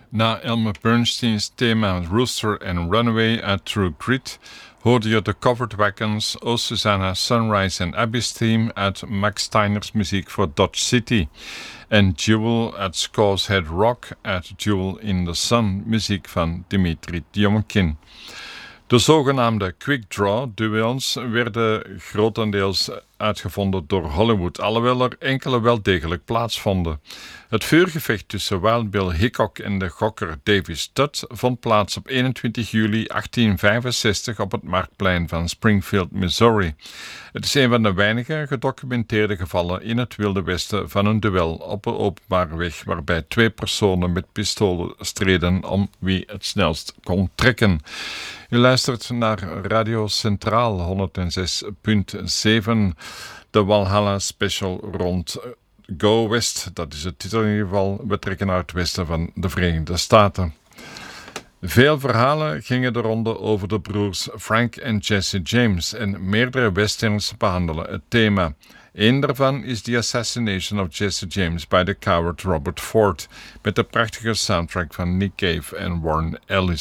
Na Elmer Bernstein's thema Rooster en Runaway uit True Grit hoorde je de Covered Wagons, O Susanna, Sunrise en Abbey's theme uit Max Steiner's muziek voor Dodge City en Jewel uit Score's Head Rock uit Jewel in the Sun, muziek van Dimitri Tiomkin. De zogenaamde quick draw duels werden grotendeels uitgevonden door Hollywood, alhoewel er enkele wel degelijk plaatsvonden. Het vuurgevecht tussen Wild Bill Hickok en de gokker Davy Studd vond plaats op 21 juli 1865 op het marktplein van Springfield, Missouri. Het is een van de weinige gedocumenteerde gevallen in het Wilde Westen van een duel op een openbare weg waarbij twee personen met pistolen streden om wie het snelst kon trekken. U luistert naar Radio Centraal 106.7, de Walhalla Special rond Go West. Dat is het titel in ieder geval. We trekken naar het westen van de Verenigde Staten. Veel verhalen gingen de ronde over de broers Frank en Jesse James en meerdere westerns behandelen het thema. Een daarvan is The Assassination of Jesse James by the Coward Robert Ford met de prachtige soundtrack van Nick Cave en Warren Ellis.